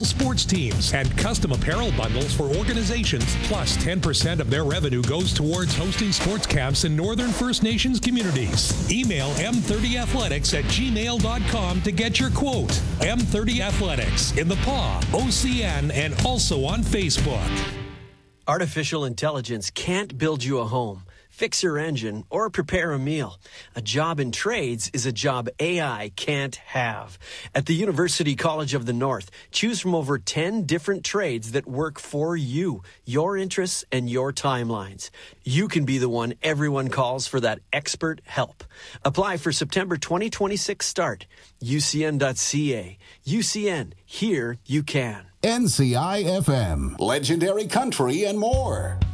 sports teams and custom apparel bundles for organizations, plus 10% of their revenue goes towards hosting sports camps in Northern First Nations communities. Email m30athletics@gmail.com to get your quote. M30 Athletics in the PAW, OCN, and also on Facebook. Artificial intelligence can't build you a home, fix your engine, or prepare a meal. A job in trades is a job AI can't have. At the University College of the North, choose from over 10 different trades that work for you, your interests, and your timelines. You can be the one everyone calls for that expert help. Apply for September 2026 start. UCN.ca. UCN. Here you can. NCI FM, Legendary Country and more.